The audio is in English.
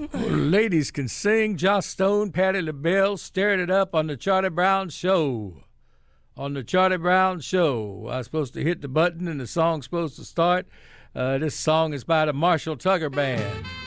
Ladies can sing. Joss Stone, Patti LaBelle stirred it up on the Charlie Brown Show. On the Charlie Brown Show. I was supposed to hit the button and the song's supposed to start. This song is by the Marshall Tucker Band.